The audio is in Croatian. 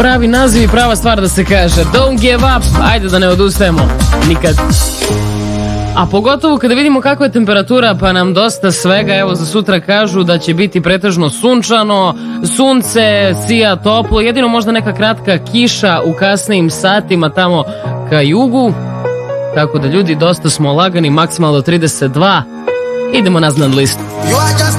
pravi naziv i prava stvar da se kaže. Don't give up, ajde da ne odustajemo nikad. A pogotovo kada vidimo kakva je temperatura, pa nam dosta svega, evo za sutra kažu da će biti pretežno sunčano, sunce, sija toplo, jedino možda neka kratka kiša u kasnijim satima tamo ka jugu, tako da ljudi dosta smo lagani, maksimalno 32, idemo nazad listu.